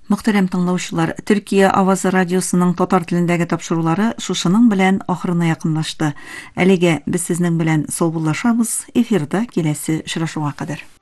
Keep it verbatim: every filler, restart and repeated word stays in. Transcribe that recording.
Мөхтәрәм тыңлаучылар, Төркия авазы радиосының татар телендәге тапшырулары шушының белән ахырына якынлашты. Әлегә без сезнең белән саубуллашабыз, эфирда киләсе очрашуга кадәр.